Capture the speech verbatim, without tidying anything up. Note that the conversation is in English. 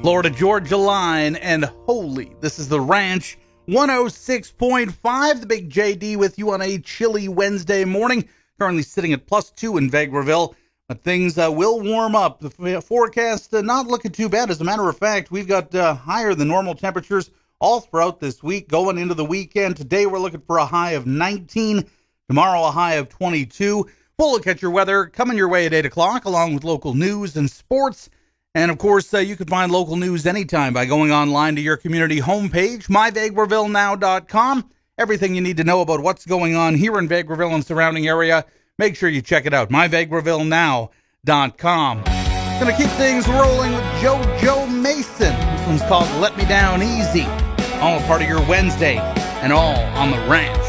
Florida Georgia Line, and Holy. This is the Ranch one oh six point five. The Big J D with you on a chilly Wednesday morning. Currently sitting at plus two in Vegreville, but things uh, will warm up. The forecast uh, not looking too bad. As a matter of fact, we've got uh, higher than normal temperatures all throughout this week going into the weekend. Today we're looking for a high of nineteen. Tomorrow a high of twenty-two. We'll look at your weather coming your way at eight o'clock, along with local news and sports. And, of course, uh, you can find local news anytime by going online to your community homepage, my vegreville now dot com. Everything you need to know about what's going on here in Vegreville and surrounding area, make sure you check it out, my vegreville now dot com. Going to keep things rolling with JoJo Mason. This one's called Let Me Down Easy. All part of your Wednesday and all on the Ranch.